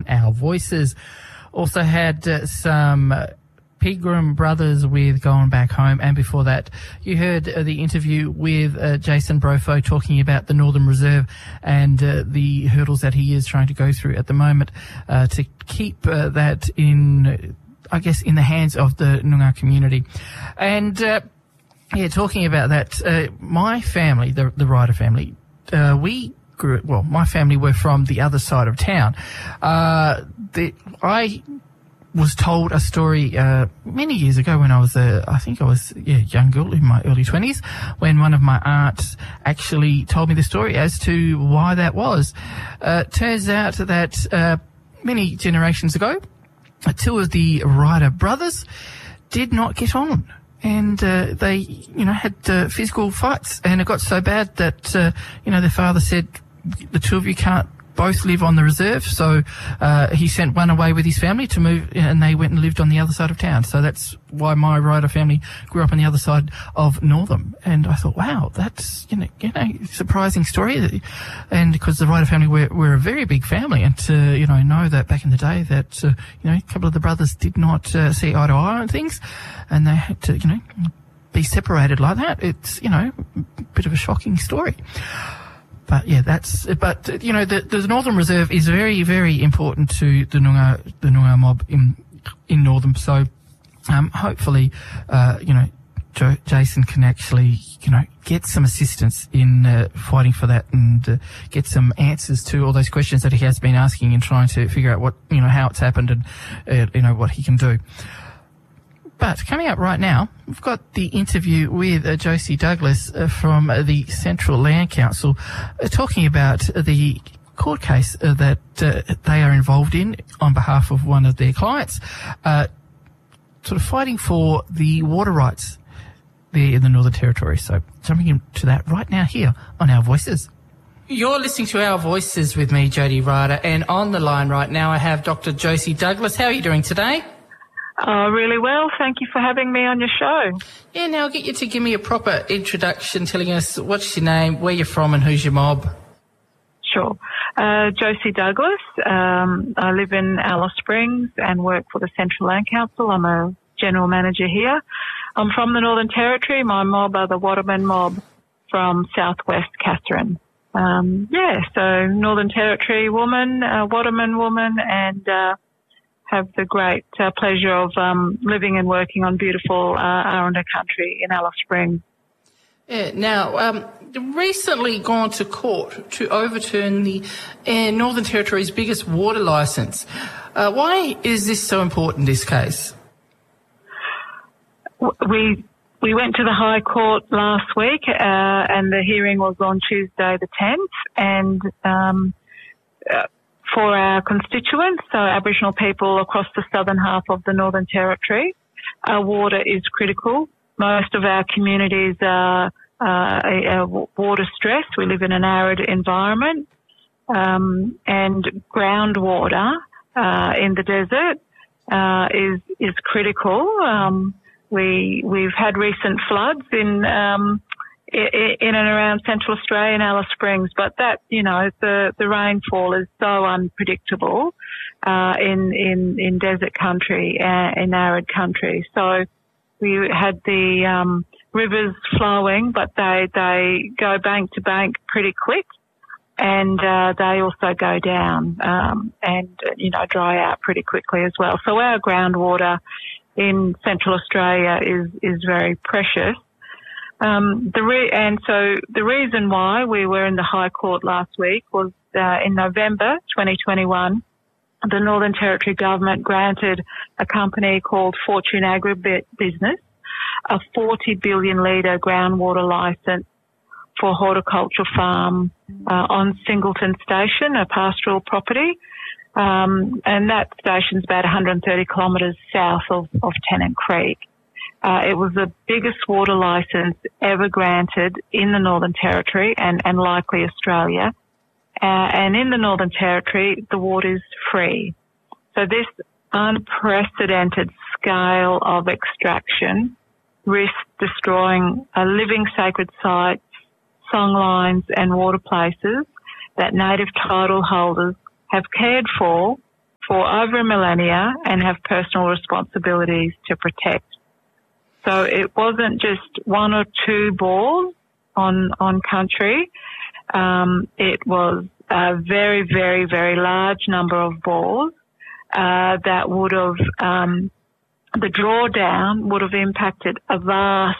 Our Voices. Also had some Pegram Brothers with Going Back Home, and before that you heard the interview with Jason Brofo talking about the Northern Reserve and the hurdles that he is trying to go through at the moment to keep that in, I guess, in the hands of the Noongar community. And talking about that, my family, the Ryder family, we grew, well, my family were from the other side of town. I was told a story many years ago when I was I think I was young girl in my early 20s, when one of my aunts actually told me the story as to why that was. Turns out that many generations ago, two of the Ryder brothers did not get on, and they had physical fights, and it got so bad that their father said, the two of you can't both live on the reserve, so he sent one away with his family to move, and they went and lived on the other side of town. So that's why my Ryder family grew up on the other side of Northam. And I thought, wow, that's surprising story. And because the Ryder family were a very big family, and to know that back in the day that a couple of the brothers did not see eye to eye on things, and they had to be separated like that. It's a bit of a shocking story. But the Northern Reserve is very, very important to the Noongar mob in Northam. So, hopefully, Jason can actually, get some assistance in fighting for that, and get some answers to all those questions that he has been asking, and trying to figure out what, how it's happened, and what he can do. But coming up right now, we've got the interview with Josie Douglas from the Central Land Council, talking about the court case that they are involved in on behalf of one of their clients, sort of fighting for the water rights there in the Northern Territory. So jumping into that right now here on Our Voices. You're listening to Our Voices with me, Jody Ryder, and on the line right now I have Dr. Josie Douglas. How are you doing today? Really well. Thank you for having me on your show. Yeah, now I'll get you to give me a proper introduction, telling us what's your name, where you're from, and who's your mob. Sure. Josie Douglas. I live in Alice Springs and work for the Central Land Council. I'm a general manager here. I'm from the Northern Territory. My mob are the Waterman mob from southwest Katherine. So Northern Territory woman, Waterman woman, and have the great pleasure of living and working on beautiful Aranda country in Alice Springs. Yeah, now, recently gone to court to overturn the Northern Territory's biggest water licence. Why is this so important, this case? We went to the High Court last week, and the hearing was on Tuesday the 10th, and for our constituents, so Aboriginal people across the southern half of the Northern Territory, water is critical. Most of our communities are water stressed. We live in an arid environment, and groundwater in the desert is critical. We've had recent floods in and around Central Australia and Alice Springs, but that, the rainfall is so unpredictable in desert country, in arid country. So we had the rivers flowing, but they go bank to bank pretty quick, and they also go down and dry out pretty quickly as well. So our groundwater in Central Australia is very precious. The reason why we were in the High Court last week was in November 2021, the Northern Territory government granted a company called Fortune Agribusiness a 40 billion litre groundwater licence for horticultural farm on Singleton Station, a pastoral property, and that station's about 130 kilometres south of Tennant Creek. It was the biggest water licence ever granted in the Northern Territory and likely Australia. And in the Northern Territory, the water is free. So this unprecedented scale of extraction risks destroying living sacred sites, songlines and water places that native title holders have cared for for over a millennia and have personal responsibilities to protect. So it wasn't just one or two bores on country. It was a very, very, very large number of bores that would have, the drawdown would have impacted a vast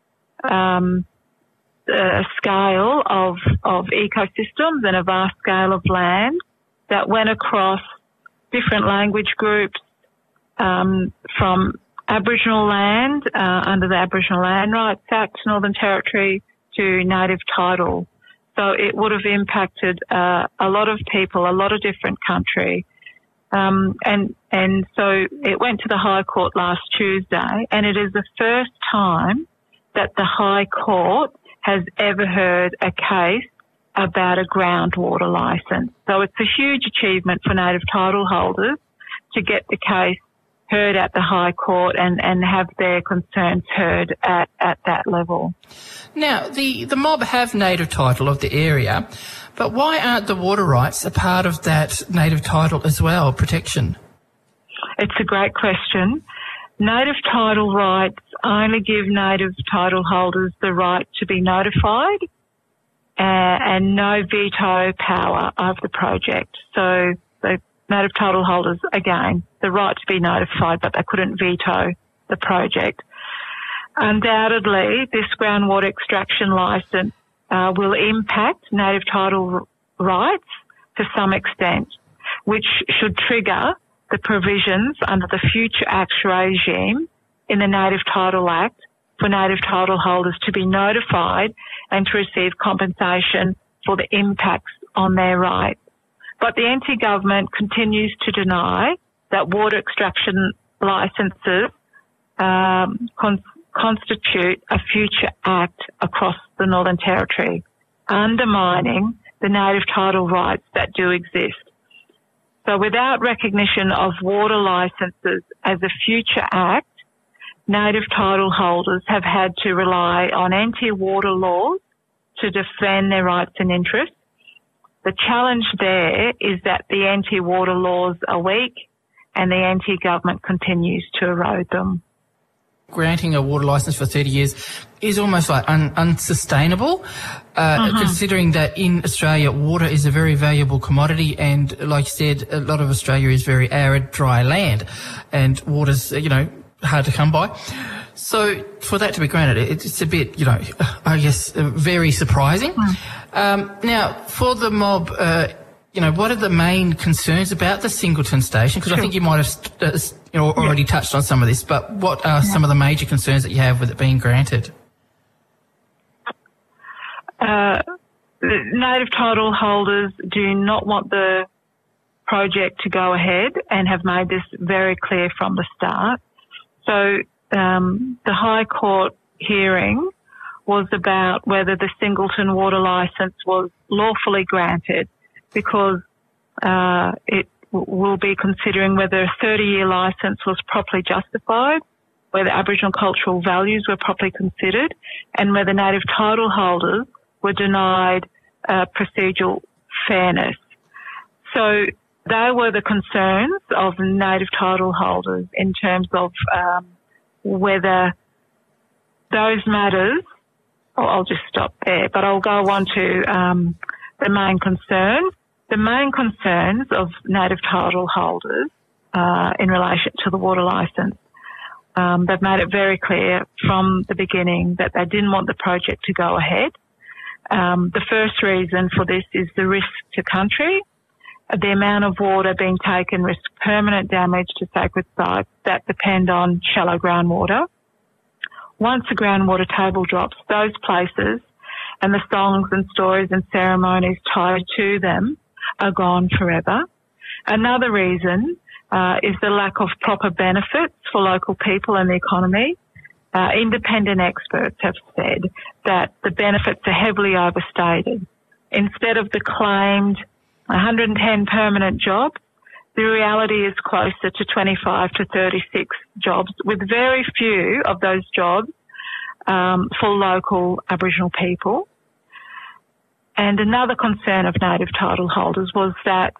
scale of ecosystems and a vast scale of land that went across different language groups, from Aboriginal land under the Aboriginal Land Rights Act, Northern Territory, to native title. So it would have impacted a lot of people, a lot of different country. And so it went to the High Court last Tuesday, and it is the first time that the High Court has ever heard a case about a groundwater licence. So it's a huge achievement for native title holders to get the case heard at the High Court and have their concerns heard at that level. Now, the mob have native title of the area, but why aren't the water rights a part of that native title as well, protection? It's a great question. Native title rights only give native title holders the right to be notified and no veto power of the project. So the native title holders, again, the right to be notified, but they couldn't veto the project. Undoubtedly, this groundwater extraction licence will impact native title rights to some extent, which should trigger the provisions under the Future Acts regime in the Native Title Act for native title holders to be notified and to receive compensation for the impacts on their rights. But the NT government continues to deny that water extraction licences constitute a future act across the Northern Territory, undermining the native title rights that do exist. So without recognition of water licences as a future act, native title holders have had to rely on anti-water laws to defend their rights and interests. The challenge there is that the anti-water laws are weak and the anti-government continues to erode them. Granting a water licence for 30 years is almost like unsustainable, considering that in Australia water is a very valuable commodity, and like you said, a lot of Australia is very arid, dry land, and water's, hard to come by. So for that to be granted, it's a bit, I guess, very surprising. Now, for the mob, what are the main concerns about the Singleton station? Because I think you might have already touched on some of this, but what are some of the major concerns that you have with it being granted? Native title holders do not want the project to go ahead and have made this very clear from the start. So the High Court hearing was about whether the Singleton water licence was lawfully granted, because it will be considering whether a 30-year licence was properly justified, whether Aboriginal cultural values were properly considered, and whether native title holders were denied procedural fairness. So they were the concerns of native title holders in terms of whether those matters, I'll just stop there, but I'll go on to the main concerns. The main concerns of native title holders in relation to the water licence, they've made it very clear from the beginning that they didn't want the project to go ahead. The first reason for this is the risk to country. The amount of water being taken risks permanent damage to sacred sites that depend on shallow groundwater. Once the groundwater table drops, those places and the songs and stories and ceremonies tied to them are gone forever. Another reason is the lack of proper benefits for local people and the economy. Independent experts have said that the benefits are heavily overstated. Instead of the claimed 110 permanent jobs, the reality is closer to 25 to 36 jobs, with very few of those jobs for local Aboriginal people. And another concern of native title holders was that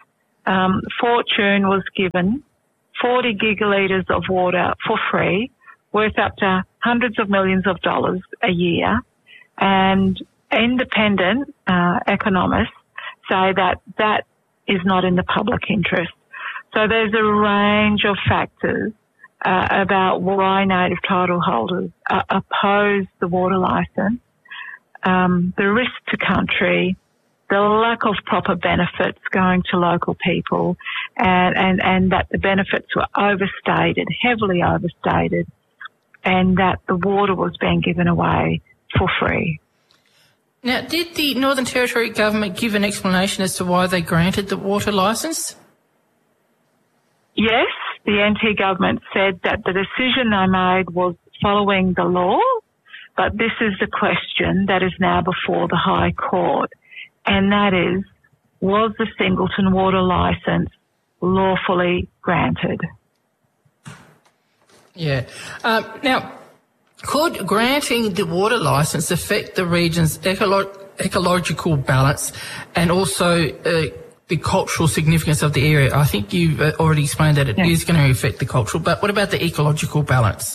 Fortune was given 40 gigalitres of water for free, worth up to hundreds of millions of dollars a year. And independent economists say that that is not in the public interest. So there's a range of factors about why native title holders oppose the water licence, the risk to country, the lack of proper benefits going to local people, and that the benefits were overstated, heavily overstated, and that the water was being given away for free. Now, did the Northern Territory government give an explanation as to why they granted the water licence? Yes, the NT government said that the decision they made was following the law, but this is the question that is now before the High Court, and that is, was the Singleton water licence lawfully granted? Yeah. Now, could granting the water licence affect the region's ecological balance and also the cultural significance of the area? I think you've already explained that it is going to affect the cultural, but what about the ecological balance?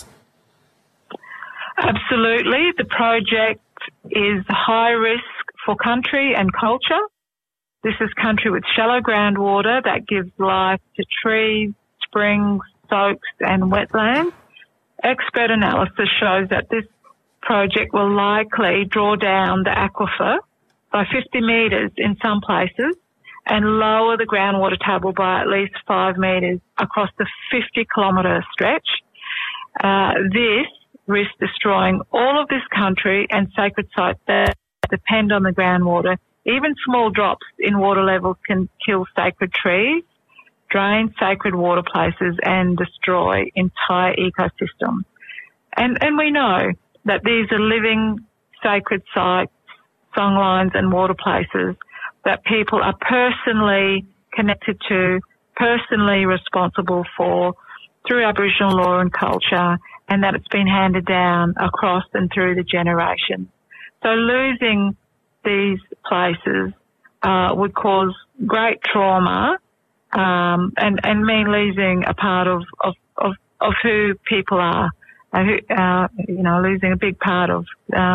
Absolutely. The project is high risk for country and culture. This is country with shallow groundwater that gives life to trees, springs, soaks and wetlands. Expert analysis shows that this project will likely draw down the aquifer by 50 metres in some places and lower the groundwater table by at least 5 metres across the 50-kilometre stretch. This risks destroying all of this country and sacred sites that depend on the groundwater. Even small drops in water levels can kill sacred trees, drain sacred water places and destroy entire ecosystems. And we know that these are living sacred sites, songlines and water places that people are personally connected to, personally responsible for through Aboriginal law and culture, and that it's been handed down across and through the generations. So losing these places would cause great trauma and mean losing a part of who people are, losing a big part of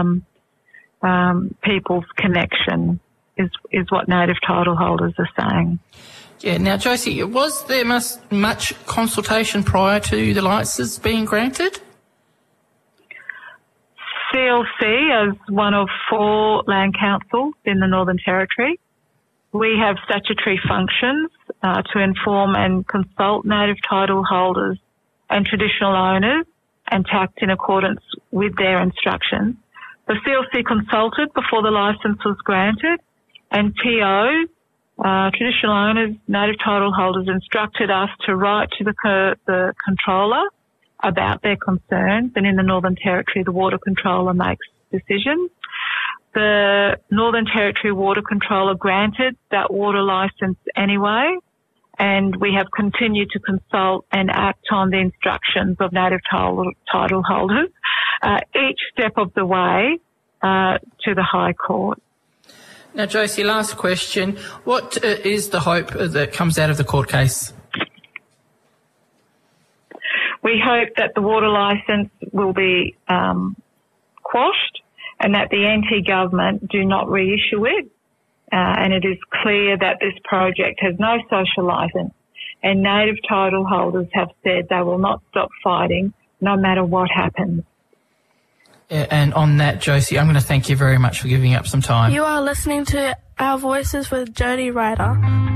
people's connection is what native title holders are saying. Yeah. Now, Josie, was there much consultation prior to the licences being granted? CLC, as one of 4 land councils in the Northern Territory, we have statutory functions to inform and consult native title holders and traditional owners and to act in accordance with their instructions. The CLC consulted before the licence was granted, and TO, traditional owners, native title holders, instructed us to write to the controller about their concerns, and in the Northern Territory, the water controller makes decisions. The Northern Territory Water Controller granted that water licence anyway, and we have continued to consult and act on the instructions of native title holders each step of the way to the High Court. Now, Josie, last question. What is the hope that comes out of the court case? We hope that the water licence will be quashed and that the NT government do not reissue it. And it is clear that this project has no social licence, and native title holders have said they will not stop fighting no matter what happens. And on that, Josie, I'm going to thank you very much for giving up some time. You are listening to Our Voices with Jody Ryder.